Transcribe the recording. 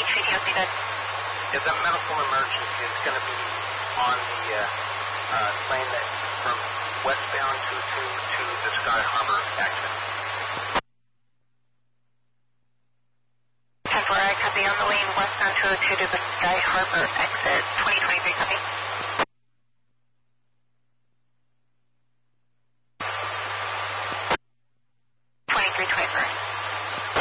should you see that? Yeah, the medical emergency is going to be on the lane that from westbound to the Sky Harbor exit. 10-4, I copy on the lane westbound 202 to the Sky Harbor exit, 2023, copy.